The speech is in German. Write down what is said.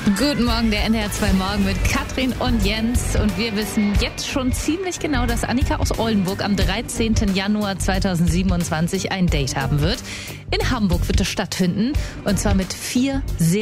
Guten Morgen, der NDR 2 Morgen mit Katrin und Jens. Und wir wissen jetzt schon ziemlich genau, dass Annika aus Oldenburg am 13. Januar 2027 ein Date haben wird. In Hamburg wird es stattfinden. Und zwar mit 4 sehr